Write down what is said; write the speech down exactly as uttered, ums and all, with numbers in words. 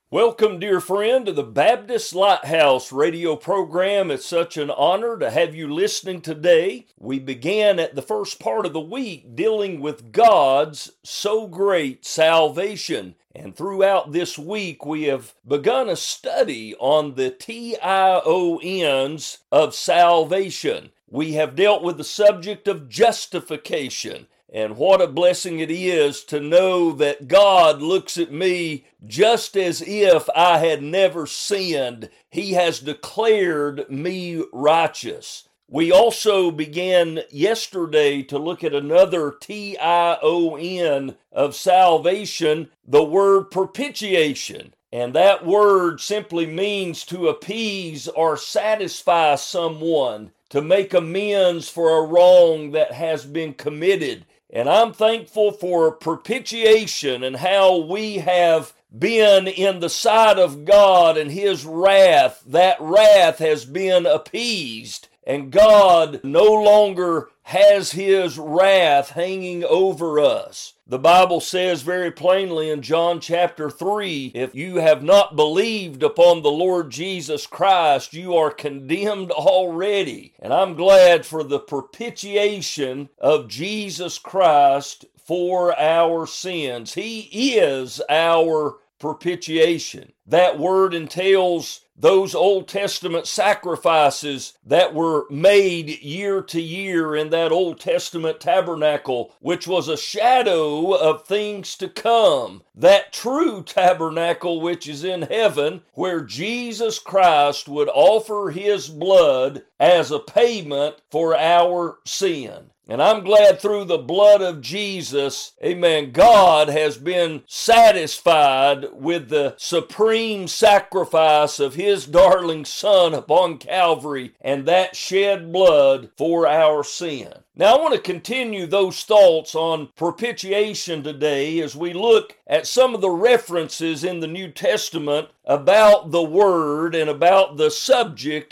Welcome, dear friend, to the Baptist Lighthouse radio program. It's such an honor to have you listening today. We began at the first part of the week dealing with God's so great salvation. And throughout this week, we have begun a study on the T I O Ns of salvation. We have dealt with the subject of justification. And what a blessing it is to know that God looks at me just as if I had never sinned. He has declared me righteous. We also began yesterday to look at another T I O N of salvation, the word propitiation. And that word simply means to appease or satisfy someone, to make amends for a wrong that has been committed. And I'm thankful for propitiation and how we have been in the sight of God and His wrath. That wrath has been appeased, and God no longer has His wrath hanging over us. The Bible says very plainly in John chapter three, if you have not believed upon the Lord Jesus Christ, you are condemned already. And I'm glad for the propitiation of Jesus Christ for our sins. He is our propitiation. That word entails those Old Testament sacrifices that were made year to year in that Old Testament tabernacle, which was a shadow of things to come. That true tabernacle which is in heaven, where Jesus Christ would offer His blood as a payment for our sin. And I'm glad through the blood of Jesus, amen, God has been satisfied with the supreme sacrifice of His darling Son upon Calvary and that shed blood for our sin. Now I want to continue those thoughts on propitiation today as we look at some of the references in the New Testament about the word and about the subject